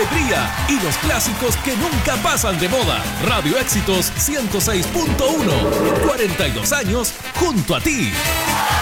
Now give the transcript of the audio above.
alegría y los clásicos que nunca pasan de moda. Radio Éxitos 106.1, 42 años junto a ti.